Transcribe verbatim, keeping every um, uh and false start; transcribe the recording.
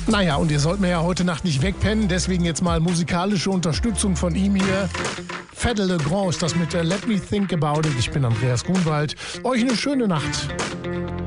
Naja, und ihr sollt mir ja heute Nacht nicht wegpennen, deswegen jetzt mal musikalische Unterstützung von ihm hier. Fedde Le Grand ist das mit äh, Let Me Think About It. Ich bin Andreas Grunwald. Euch eine schöne Nacht.